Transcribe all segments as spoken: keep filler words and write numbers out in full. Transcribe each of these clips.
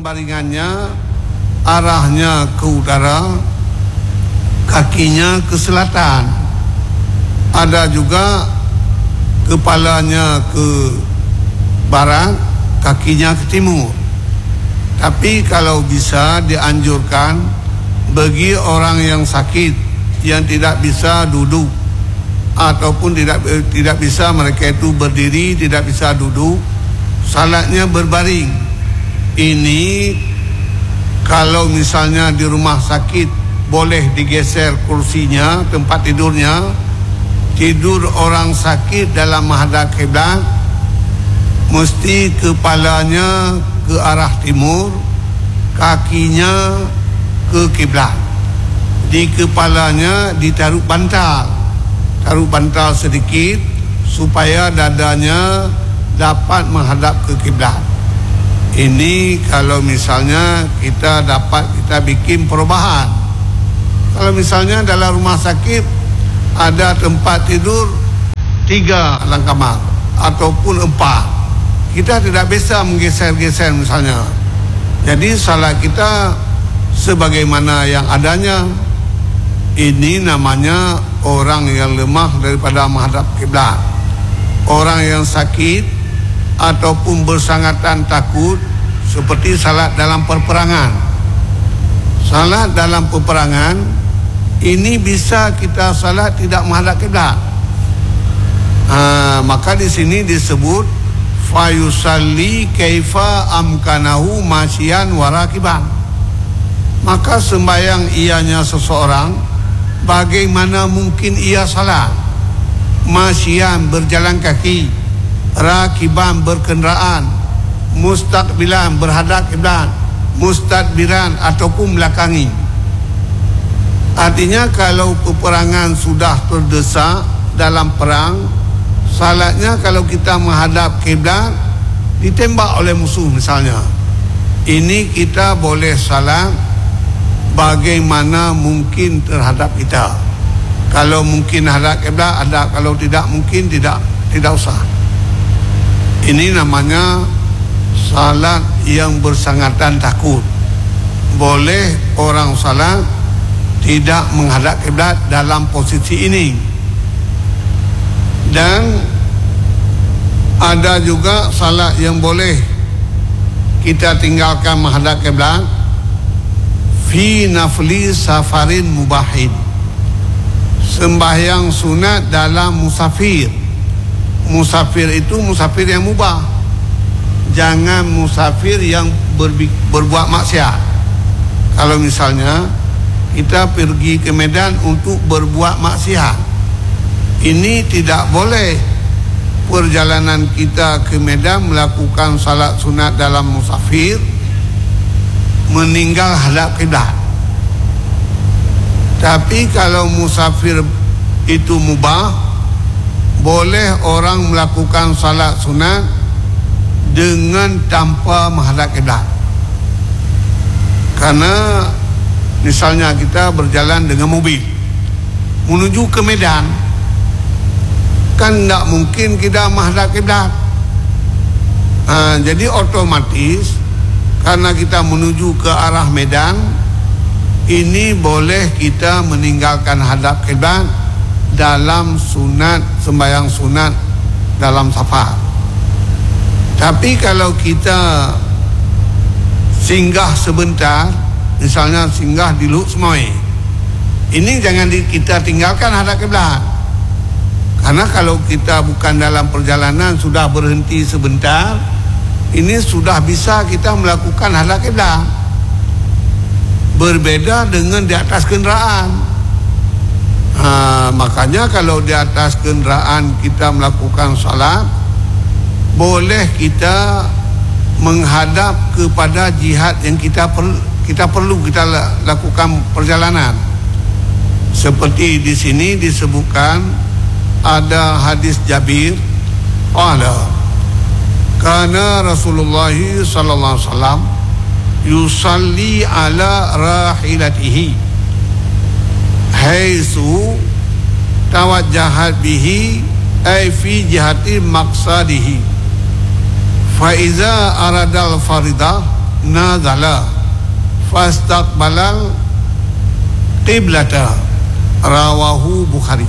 pembaringannya arahnya ke utara, kakinya ke selatan. Ada juga kepalanya ke barat, kakinya ke timur. Tapi kalau bisa dianjurkan bagi orang yang sakit, yang tidak bisa duduk ataupun tidak tidak bisa mereka itu berdiri, tidak bisa duduk, salatnya berbaring. Ini kalau misalnya di rumah sakit boleh digeser kursinya, tempat tidurnya. Tidur orang sakit dalam menghadap kiblat, mesti kepalanya ke arah timur, kakinya ke kiblat. Di kepalanya ditaruh bantal, taruh bantal sedikit supaya dadanya dapat menghadap ke kiblat. Ini kalau misalnya kita dapat kita bikin perubahan. Kalau misalnya dalam rumah sakit ada tempat tidur tiga dalam kamar ataupun empat, kita tidak bisa menggeser-geser misalnya. Jadi salat kita sebagaimana yang adanya. Ini namanya orang yang lemah daripada menghadap kiblat. Orang yang sakit ataupun bersangatan takut, seperti salat dalam peperangan. Salat dalam peperangan ini bisa kita salat tidak menghadap kiblat. Ha, maka di sini disebut fayusalli kaifa amkanahu masyian warakiban. Maka sembahyang ianya seseorang bagaimana mungkin ia salat, masyian berjalan kaki, rakiban berkenderaan, mustaqbilan berhadap kiblat, mustadbiran ataupun belakangi. Artinya kalau peperangan sudah terdesak dalam perang, salatnya kalau kita menghadap kiblat, ditembak oleh musuh misalnya, ini kita boleh salat bagaimana mungkin terhadap kita. Kalau mungkin hadap kiblat ada, kalau tidak mungkin tidak tidak usah. Ini namanya salat yang bersangatan takut. Boleh orang salat tidak menghadap kiblat dalam posisi ini. Dan ada juga salat yang boleh kita tinggalkan menghadap kiblat fi nafli safarin mubahin, sembahyang sunat dalam musafir. Musafir itu musafir yang mubah, jangan musafir yang berbi- berbuat maksiat. Kalau misalnya kita pergi ke Medan untuk berbuat maksiat, ini tidak boleh. Perjalanan kita ke Medan melakukan salat sunat dalam musafir, meninggal hadap kiblat. Tapi kalau musafir itu mubah, boleh orang melakukan salat sunat dengan tanpa menghadap kiblat. Karena misalnya kita berjalan dengan mobil menuju ke Medan, kan tidak mungkin kita menghadap kiblat. Ha, jadi otomatis karena kita menuju ke arah Medan, ini boleh kita meninggalkan hadap kiblat dalam sunat, sembahyang sunat dalam safar. Tapi kalau kita singgah sebentar, misalnya singgah di Luk Semoy, ini jangan di, kita tinggalkan hadap kiblat. Karena kalau kita bukan dalam perjalanan, sudah berhenti sebentar, ini sudah bisa kita melakukan hadap kiblat. Berbeda dengan di atas kenderaan. Ha, makanya kalau di atas kenderaan kita melakukan salat, boleh kita menghadap kepada jihad yang kita perlu, kita perlu kita lakukan perjalanan. Seperti di sini disebutkan ada hadis Jabir, qala kana Rasulullah sallallahu alaihi wasallam yusalli ala rahilatihi haitsu tawajjahat bihi ay fi jihati maqsadihi fa iza aradal faridah nazala fastaqbalal qiblata, rawahu Bukhari.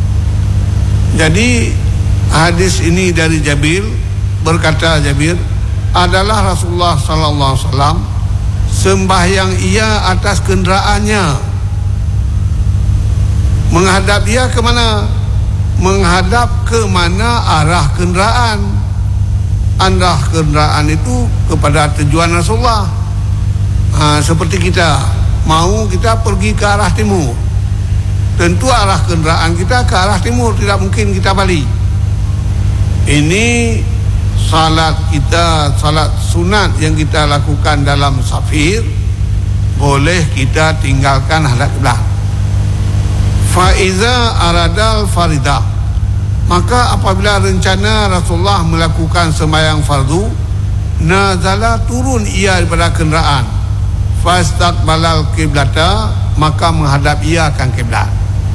Jadi hadis ini dari Jabir, berkata Jabir, adalah Rasulullah sallallahu alaihi wasallam sembahyang ia atas kenderaannya. Menghadap dia ke mana? Menghadap ke mana arah kenderaan. Arah kenderaan itu kepada tujuan Rasulullah. Ha, seperti kita mau kita pergi ke arah timur, tentu arah kenderaan kita ke arah timur, tidak mungkin kita balik. Ini salat kita, salat sunat yang kita lakukan dalam safir, boleh kita tinggalkan hadap kiblat. Faiza aradal faridah, maka apabila rencana Rasulullah melakukan sembahyang fardu, nazala, turun ia daripada kenderaan, fastaqbalal qiblata, maka menghadap ia akan kiblat.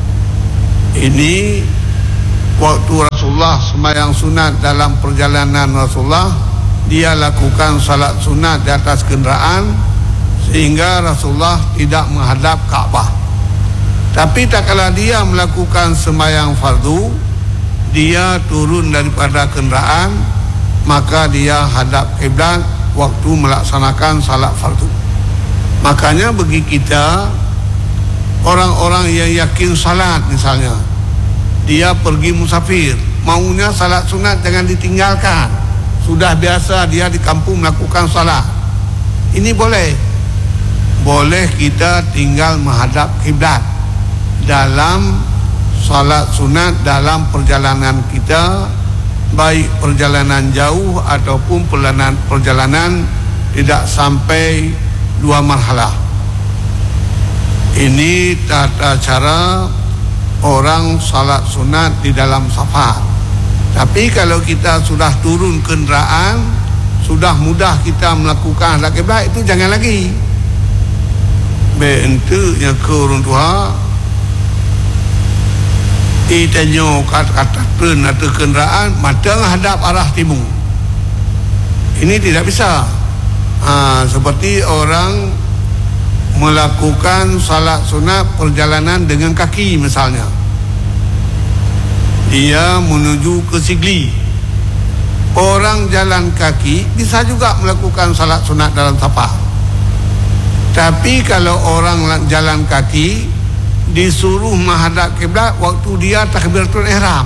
Ini waktu Rasulullah sembahyang sunat dalam perjalanan Rasulullah, dia lakukan salat sunat di atas kenderaan sehingga Rasulullah tidak menghadap Kaabah. Tapi tak kala dia melakukan sembahyang fardu, dia turun daripada kenderaan, maka dia hadap kiblat waktu melaksanakan salat fardu. Makanya bagi kita, orang-orang yang yakin salat, misalnya dia pergi musafir, maunya salat sunat jangan ditinggalkan, sudah biasa dia di kampung melakukan salat, ini boleh boleh kita tinggal menghadap kiblat dalam salat sunat dalam perjalanan kita, baik perjalanan jauh ataupun perjalanan perjalanan tidak sampai dua marhalah. Ini tata cara orang salat sunat di dalam safar. Tapi kalau kita sudah turun kenderaan, sudah mudah kita melakukan hadap kiblat, itu jangan lagi. Bentuknya ke orang tua, itanyo kata-kata tren atau kenderaan, mata hadap arah timur. Ini tidak bisa. Ha, seperti orang melakukan salat sunat perjalanan dengan kaki misalnya, dia menuju ke Sigli, orang jalan kaki bisa juga melakukan salat sunat dalam safar. Tapi kalau orang jalan kaki disuruh menghadap kiblat waktu dia takbiratul ihram,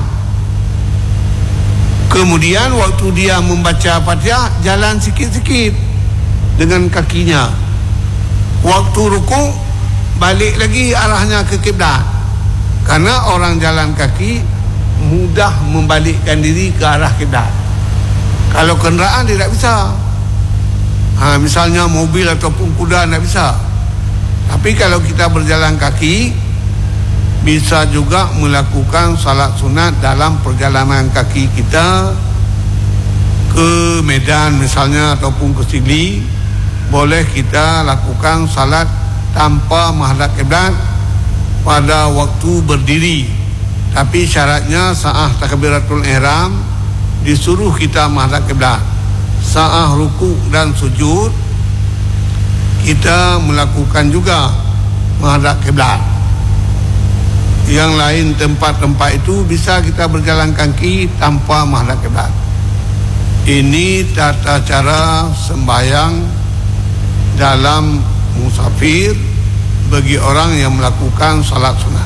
kemudian waktu dia membaca Fatihah jalan sikit-sikit dengan kakinya, waktu rukuk balik lagi arahnya ke kiblat. Karena orang jalan kaki mudah membalikkan diri ke arah kiblat. Kalau kenderaan tidak bisa. Ha, misalnya mobil ataupun kuda tidak bisa. Tapi kalau kita berjalan kaki, bisa juga melakukan salat sunat dalam perjalanan kaki kita ke Medan misalnya ataupun ke Sigli. Boleh kita lakukan salat tanpa menghadap kiblat pada waktu berdiri. Tapi syaratnya saat takbiratul ihram disuruh kita menghadap kiblat. Saat rukuk dan sujud kita melakukan juga menghadap kiblat. Yang lain tempat-tempat itu bisa kita berjalan kaki tanpa menghadap kiblat. Ini tata cara sembahyang dalam musafir bagi orang yang melakukan salat sunat.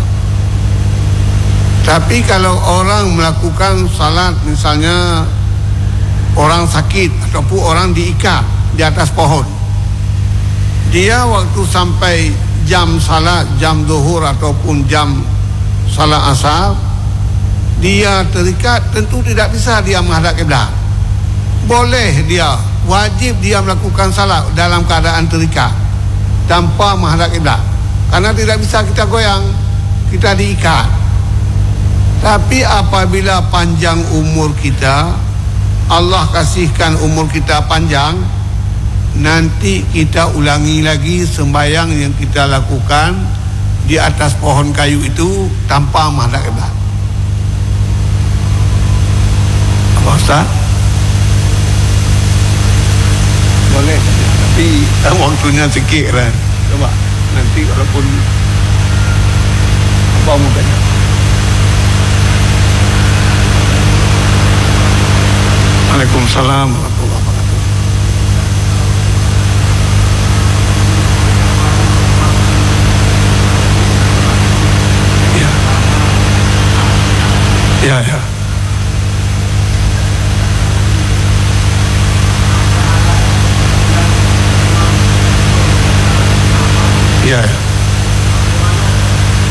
Tapi kalau orang melakukan salat, misalnya orang sakit ataupun orang diikat di atas pohon, dia waktu sampai jam salat, jam zuhur ataupun jam salat asar, dia terikat, tentu tidak bisa dia menghadap kiblat. Boleh dia, wajib dia melakukan salat dalam keadaan terikat tanpa menghadap kiblat, karena tidak bisa kita goyang, kita diikat. Tapi apabila panjang umur kita, Allah kasihkan umur kita panjang, nanti kita ulangi lagi sembahyang yang kita lakukan di atas pohon kayu itu tanpa menghadap kiblat. Apa Ustaz? Boleh, tapi Waktunya sikit kan. Coba nanti walaupun apa mau banyak. Waalaikumsalam warahmatullahi wabarakatuh. Ya. Ya, ya. Ya, ya.